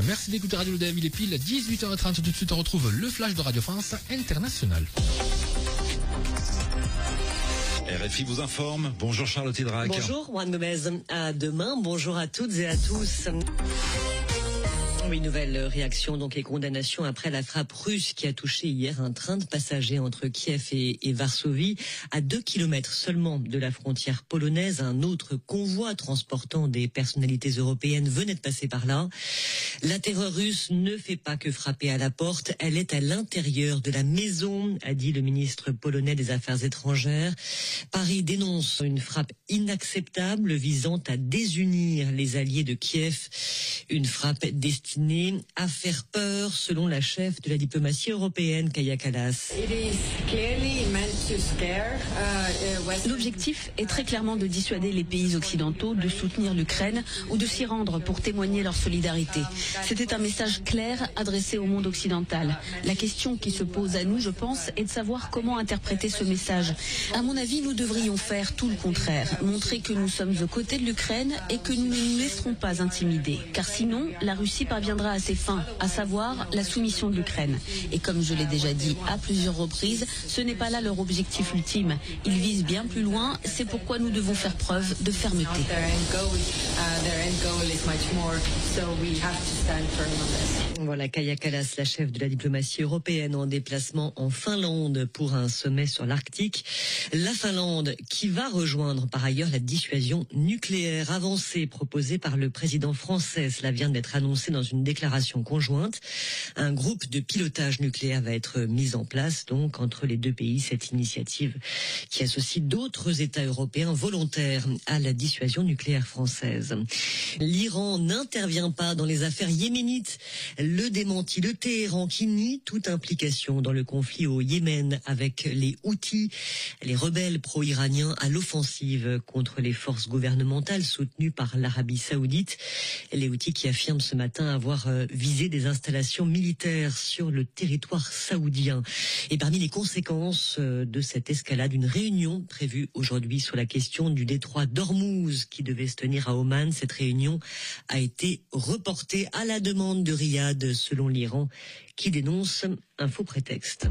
Merci d'écouter Radio Le Dave, il est pile 18h30. Tout de suite, on retrouve le flash de Radio France International. RFI vous informe. Bonjour Charlotte Hydrac. Bonjour Juan Gomez. À demain. Bonjour à toutes et à tous. Oui, nouvelle réaction donc et condamnation après la frappe russe qui a touché hier un train de passagers entre Kiev et Varsovie. À 2 kilomètres seulement de la frontière polonaise, un autre convoi transportant des personnalités européennes venait de passer par là. La terreur russe ne fait pas que frapper à la porte, elle est à l'intérieur de la maison, a dit le ministre polonais des Affaires étrangères. Paris dénonce une frappe inacceptable visant à désunir les alliés de Kiev. Une frappe destinée à faire peur, selon la chef de la diplomatie européenne, Kaja Kallas. L'objectif est très clairement de dissuader les pays occidentaux de soutenir l'Ukraine ou de s'y rendre pour témoigner leur solidarité. C'était un message clair adressé au monde occidental. La question qui se pose à nous, je pense, est de savoir comment interpréter ce message. À mon avis, nous devrions faire tout le contraire, montrer que nous sommes aux côtés de l'Ukraine et que nous ne nous laisserons pas intimider. Car sinon, la Russie parviendra à ses fins, à savoir la soumission de l'Ukraine. Et comme je l'ai déjà dit à plusieurs reprises, ce n'est pas là leur objectif ultime. Ils visent bien plus loin, c'est pourquoi nous devons faire preuve de fermeté. Voilà, Kaja Kallas, la chef de la diplomatie européenne en déplacement en Finlande pour un sommet sur l'Arctique. La Finlande qui va rejoindre par ailleurs la dissuasion nucléaire avancée proposée par le président français. Cela vient d'être annoncé dans une déclaration conjointe. Un groupe de pilotage nucléaire va être mis en place donc entre les deux pays. Cette initiative qui associe d'autres États européens volontaires à la dissuasion nucléaire française. L'Iran n'intervient pas dans les affaires yéménites. Le démenti de Téhéran qui nie toute implication dans le conflit au Yémen avec les Houthis, les rebelles pro-iraniens à l'offensive contre les forces gouvernementales soutenues par l'Arabie Saoudite. Les Houthis qui affirment ce matin avoir visé des installations militaires sur le territoire saoudien. Et parmi les conséquences de cette escalade, une réunion prévue aujourd'hui sur la question du détroit d'Ormuz qui devait se tenir à Oman. Cette réunion a été reportée à la demande de Riyad, selon l'Iran, qui dénonce un faux prétexte.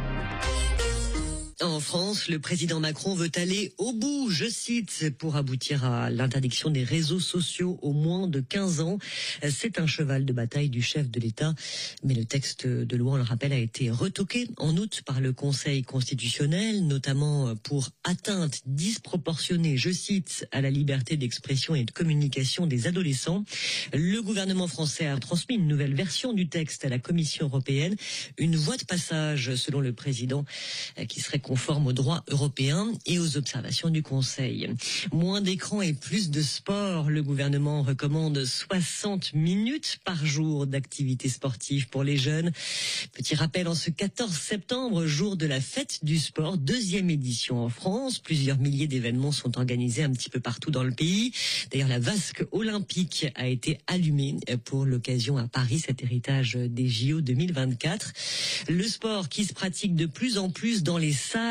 En France, le président Macron veut aller au bout, je cite, pour aboutir à l'interdiction des réseaux sociaux aux moins de 15 ans. C'est un cheval de bataille du chef de l'État. Mais le texte de loi, on le rappelle, a été retoqué en août par le Conseil constitutionnel, notamment pour atteinte disproportionnée, je cite, à la liberté d'expression et de communication des adolescents. Le gouvernement français a transmis une nouvelle version du texte à la Commission européenne. Une voie de passage, selon le président, qui serait conforme au droit européen et aux observations du Conseil. Moins d'écran et plus de sport. Le gouvernement recommande 60 minutes par jour d'activité sportive pour les jeunes. Petit rappel, en ce 14 septembre, jour de la fête du sport, 2e édition en France. Plusieurs milliers d'événements sont organisés un petit peu partout dans le pays. D'ailleurs, la vasque olympique a été allumée pour l'occasion à Paris, cet héritage des JO 2024. Le sport qui se pratique de plus en plus dans les salles.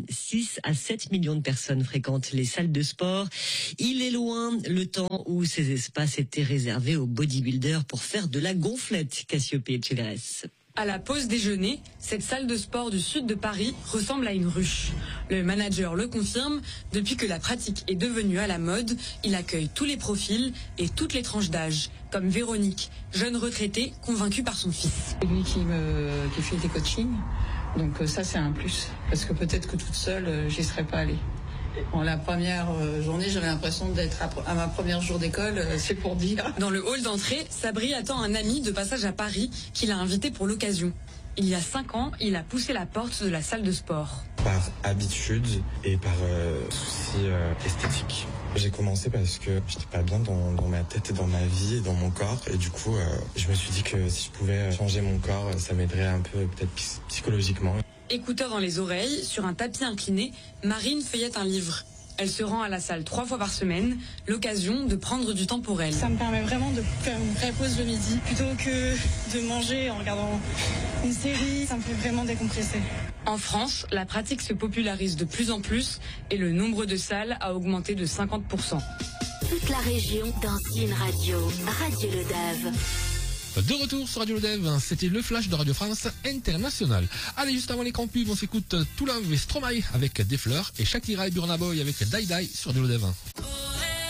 6 à 7 millions de personnes fréquentent les salles de sport. Il est loin le temps où ces espaces étaient réservés aux bodybuilders pour faire de la gonflette. Cassiopée Echeverres. À la pause déjeuner, cette salle de sport du sud de Paris ressemble à une ruche. Le manager le confirme, depuis que la pratique est devenue à la mode, il accueille tous les profils et toutes les tranches d'âge, comme Véronique, jeune retraitée convaincue par son fils. C'est lui qui fait des coachings, donc ça c'est un plus, parce que peut-être que toute seule, j'y serais pas allée. Bon, la première journée, j'avais l'impression d'être à ma première jour d'école, c'est pour dire. Dans le hall d'entrée, Sabri attend un ami de passage à Paris qui l'a invité pour l'occasion. Il y a 5 ans, il a poussé la porte de la salle de sport. Par habitude et par souci esthétique. J'ai commencé parce que j'étais pas bien dans ma tête et dans ma vie et dans mon corps. Et du coup, je me suis dit que si je pouvais changer mon corps, ça m'aiderait un peu peut-être psychologiquement. Écouteurs dans les oreilles, sur un tapis incliné, Marine feuillette un livre. Elle se rend à la salle 3 fois par semaine, l'occasion de prendre du temps pour elle. Ça me permet vraiment de faire une vraie pause le midi, plutôt que de manger en regardant une série, ça me fait vraiment décompresser. En France, la pratique se popularise de plus en plus et le nombre de salles a augmenté de 50%. Toute la région dans une radio, Radio Le Dave. De retour sur Radio Lodev, c'était le flash de Radio France International. Allez, juste avant les campus, on s'écoute Toula et Stromae avec Des Fleurs et Shakira et Burna Boy avec Die Die sur Radio Lodev.